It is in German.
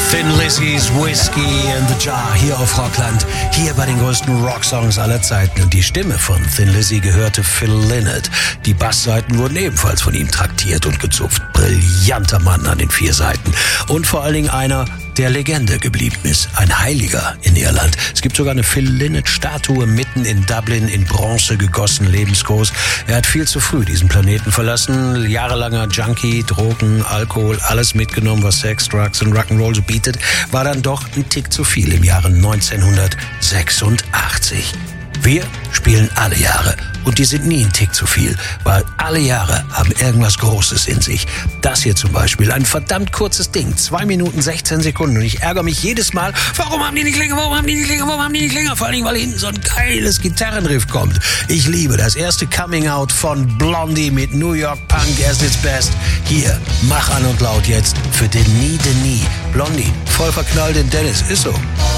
Thin Lizzy's Whiskey in the Jar hier auf Rockland, hier bei den größten Rocksongs aller Zeiten. Und die Stimme von Thin Lizzy gehörte Phil Lynott. Die Bassseiten wurden ebenfalls von ihm traktiert und gezupft. Brillanter Mann an den 4 Seiten. Und vor allen Dingen einer, der Legende geblieben ist. Ein Heiliger in Irland. Es gibt sogar eine Phil Lynott-Statue mitten in Dublin, in Bronze gegossen, lebensgroß. Er hat viel zu früh diesen Planeten verlassen. Jahrelanger Junkie, Drogen, Alkohol, alles mitgenommen, was Sex, Drugs und Rock'n'Roll so bietet, war dann doch ein Tick zu viel im Jahre 1986. Wir spielen alle Jahre und die sind nie ein Tick zu viel, weil alle Jahre haben irgendwas Großes in sich. Das hier zum Beispiel, ein verdammt kurzes Ding, 2 Minuten 16 Sekunden und ich ärgere mich jedes Mal, warum haben die nicht länger, warum haben die nicht länger, warum haben die nicht länger, vor allem, weil hinten so ein geiles Gitarrenriff kommt. Ich liebe das erste Coming Out von Blondie mit New York Punk as its best. Hier, mach an und laut jetzt für Denis Denis. Blondie, voll verknallt in Dennis, ist so.